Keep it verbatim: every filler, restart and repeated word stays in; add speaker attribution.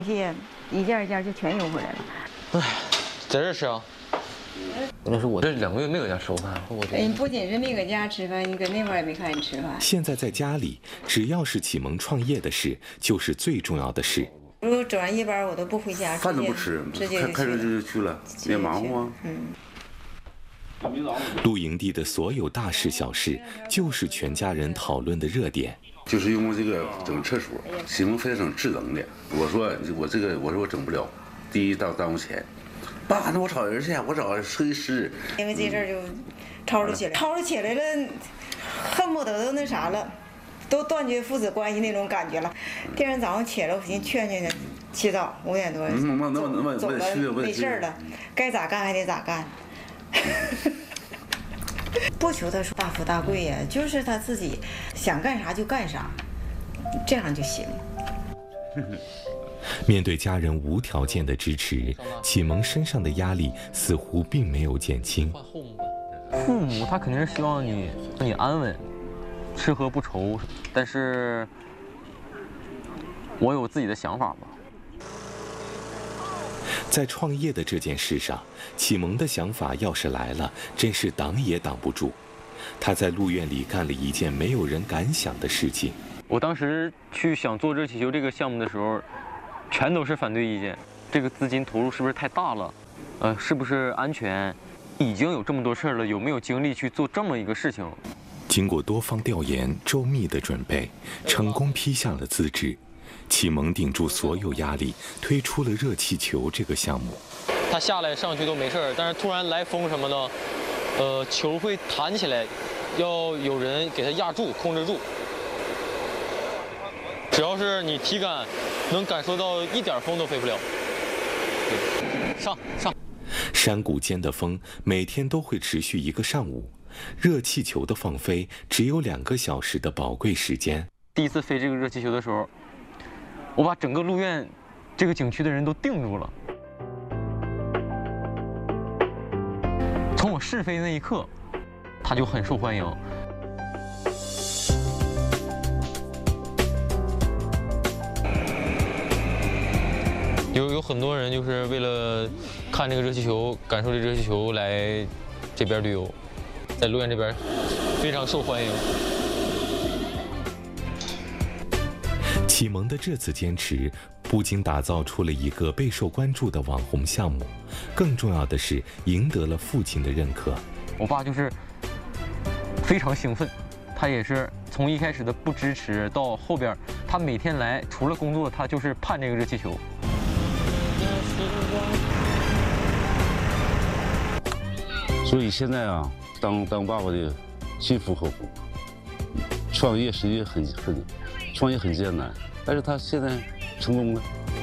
Speaker 1: 这些一件一件就全邮回来了。
Speaker 2: 哎，在这吃啊？那是我这两个月没搁家吃过饭，我
Speaker 1: 哎，你不仅是没搁家吃饭，你搁那块也没看你吃饭。
Speaker 3: 现在在家里，只要是启蒙创业的事，就是最重要的事。
Speaker 1: 如果走完夜班，我都不回家，
Speaker 4: 饭都不吃，
Speaker 1: 直接
Speaker 4: 开开车就去了，别忙活啊。
Speaker 1: 嗯。
Speaker 3: 露营地的所有大事小事，就是全家人讨论的热点。
Speaker 4: 就是用这个整厕所，启蒙非得整智能的。我说我这个，我说我整不了，第一耽耽误钱。爸，那我找人去，我找设计师。
Speaker 1: 因为这事儿就吵吵起来，吵吵起来了，恨不得都那啥了，都断绝父子关系那种感觉了。第二天早上起来，我寻思劝劝他，起早五点多，走走了没事了，该咋干还得咋干。不求他说大富大贵呀，就是他自己想干啥就干啥，这样就行。
Speaker 3: 面对家人无条件的支持，启蒙身上的压力似乎并没有减轻。
Speaker 2: 父母他肯定是希望你你安稳，吃喝不愁，但是我有自己的想法吧。
Speaker 3: 在创业的这件事上，启蒙的想法要是来了，真是挡也挡不住。他在路院里干了一件没有人敢想的事情。
Speaker 2: 我当时去想做热气球这个项目的时候，全都是反对意见。这个资金投入是不是太大了？呃，是不是安全？已经有这么多事儿了，有没有精力去做这么一个事情？
Speaker 3: 经过多方调研、周密的准备，成功批下了资质。启蒙顶住所有压力，推出了热气球这个项目。
Speaker 2: 它下来上去都没事儿，但是突然来风什么的，呃，球会弹起来，要有人给它压住、控制住。只要是你体感能感受到一点风都飞不了。上上。
Speaker 3: 山谷间的风每天都会持续一个上午，热气球的放飞只有两个小时的宝贵时间。
Speaker 2: 第一次飞这个热气球的时候，我把整个路院这个景区的人都定住了。从我试飞那一刻，它就很受欢迎。有有很多人就是为了看这个热气球，感受这热气球来这边旅游，在路院这边非常受欢迎。
Speaker 3: 启蒙的这次坚持，不仅打造出了一个备受关注的网红项目，更重要的是赢得了父亲的认可。
Speaker 2: 我爸就是非常兴奋，他也是从一开始的不支持到后边，他每天来除了工作，他就是盼这个热气球。
Speaker 5: 所以现在啊，当当爸爸的心服口服。创业实际很很，创业很艰难，但是他现在成功了。